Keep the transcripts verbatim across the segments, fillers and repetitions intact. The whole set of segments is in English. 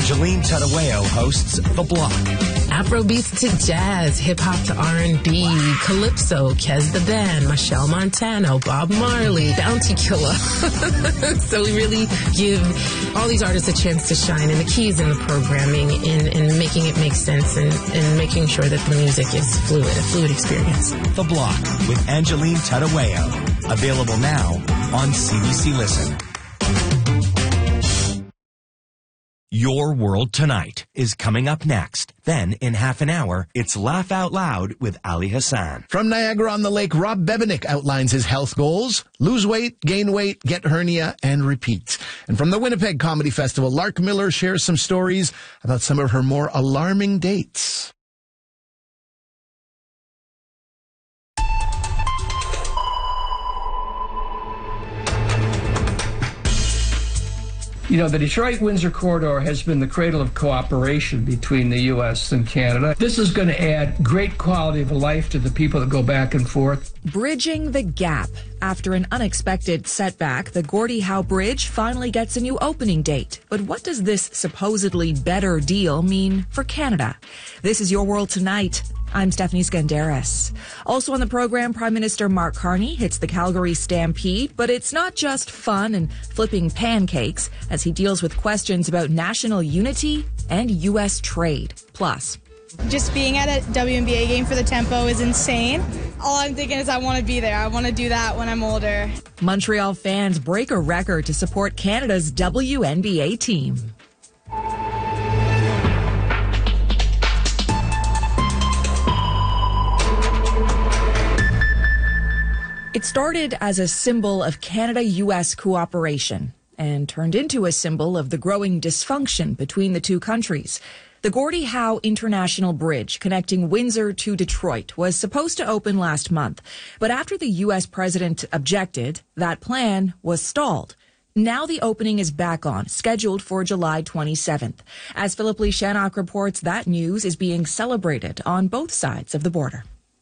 Angeline Tadaweo hosts The Block. Afrobeats to jazz, hip-hop to R and B, Calypso, Kez the Band, Michelle Montano, Bob Marley, Bounty Killer. So we really give all these artists a chance to shine, and the key is in the programming, in, in making it make sense, and, and making sure that the music is fluid, a fluid experience. The Block with Angeline Tadaweo. Available now on C B C Listen. Your World Tonight is coming up next. Then, in half an hour, it's Laugh Out Loud with Ali Hassan. From Niagara-on-the-Lake, Rob Bevenik outlines his health goals: lose weight, gain weight, get hernia, and repeat. And from the Winnipeg Comedy Festival, Lark Miller shares some stories about some of her more alarming dates. You know, the Detroit-Windsor corridor has been the cradle of cooperation between the U S and Canada. This is going to add great quality of life to the people that go back and forth. Bridging the gap. After an unexpected setback, the Gordie Howe Bridge finally gets a new opening date. But what does this supposedly better deal mean for Canada? This is Your World Tonight. I'm Stephanie Skandaris. Also on the program, Prime Minister Mark Carney hits the Calgary Stampede, but it's not just fun and flipping pancakes as he deals with questions about national unity and U S trade. Plus, just being at a W N B A game for the Tempo is insane. All I'm thinking is I want to be there. I want to do that when I'm older. Montreal fans break a record to support Canada's W N B A team. It started as a symbol of Canada-U S cooperation and turned into a symbol of the growing dysfunction between the two countries. The Gordie Howe International Bridge connecting Windsor to Detroit was supposed to open last month, but after the U S president objected, that plan was stalled. Now the opening is back on, scheduled for July twenty-seventh. As Philip Lee Shannock reports, that news is being celebrated on both sides of the border.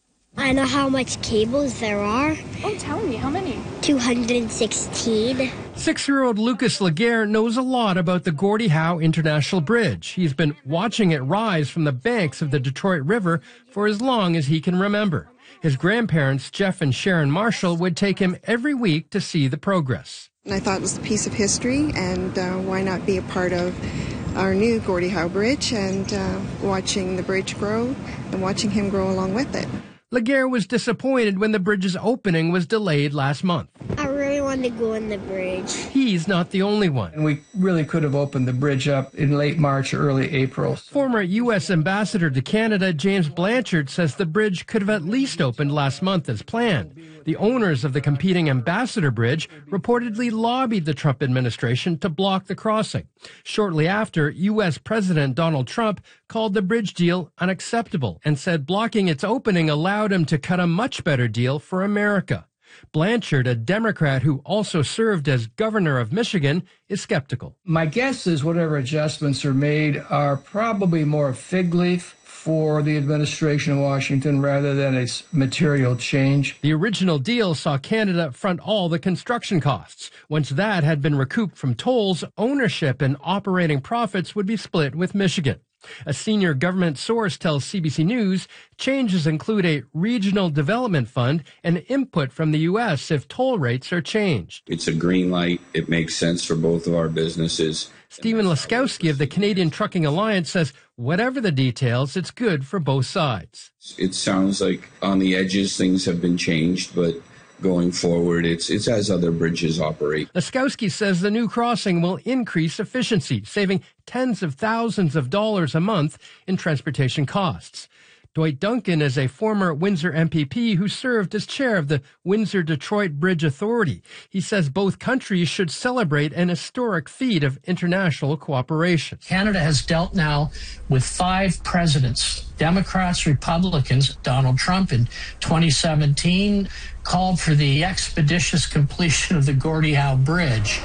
I know how much cables there are. Oh, tell me, how many? two hundred sixteen. Six-year-old Lucas Laguerre knows a lot about the Gordie Howe International Bridge. He's been watching it rise from the banks of the Detroit River for as long as he can remember. His grandparents, Jeff and Sharon Marshall, would take him every week to see the progress. I thought it was a piece of history, and uh, why not be a part of our new Gordie Howe Bridge and uh, watching the bridge grow and watching him grow along with it. Laguerre was disappointed when the bridge's opening was delayed last month. I really want to go on the bridge. He's not the only one. And we really could have opened the bridge up in late March or early April. Former U S Ambassador to Canada, James Blanchard, says the bridge could have at least opened last month as planned. The owners of the competing Ambassador Bridge reportedly lobbied the Trump administration to block the crossing. Shortly after, U S President Donald Trump called the bridge deal unacceptable and said blocking its opening allowed him to cut a much better deal for America. Blanchard, a Democrat who also served as governor of Michigan, is skeptical. My guess is whatever adjustments are made are probably more a fig leaf for the administration in Washington rather than a material change. The original deal saw Canada front all the construction costs. Once that had been recouped from tolls, ownership and operating profits would be split with Michigan. A senior government source tells C B C News changes include a regional development fund and input from the U S if toll rates are changed. It's a green light. It makes sense for both of our businesses. Stephen Laskowski of the Canadian Trucking Alliance says whatever the details, it's good for both sides. It sounds like on the edges things have been changed, but going forward, it's it's as other bridges operate. Laskowski says the new crossing will increase efficiency, saving tens of thousands of dollars a month in transportation costs. Dwight Duncan is a former Windsor M P P who served as chair of the Windsor-Detroit Bridge Authority. He says both countries should celebrate an historic feat of international cooperation. Canada has dealt now with five presidents, Democrats, Republicans. Donald Trump in twenty seventeen called for the expeditious completion of the Gordie Howe Bridge.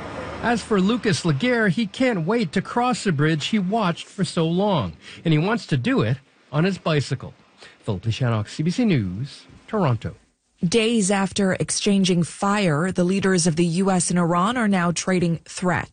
As for Lucas Laguerre, he can't wait to cross the bridge he watched for so long, and he wants to do it on his bicycle. Philip Lee Shannock, C B C News, Toronto. Days after exchanging fire, the leaders of the U S and Iran are now trading threats.